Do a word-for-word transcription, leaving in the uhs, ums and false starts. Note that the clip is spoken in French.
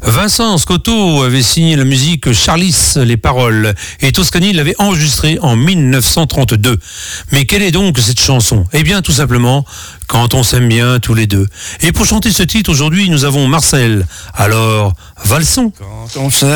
Vincent Scotto avait signé la musique, Charlis les paroles, et Toscani l'avait enregistrée en mille neuf cent trente-deux. Mais quelle est donc cette chanson ? Eh bien, tout simplement, Quand on s'aime bien tous les deux. Et pour chanter ce titre, aujourd'hui, nous avons Marcel. Alors, valsons. Quand on s'aime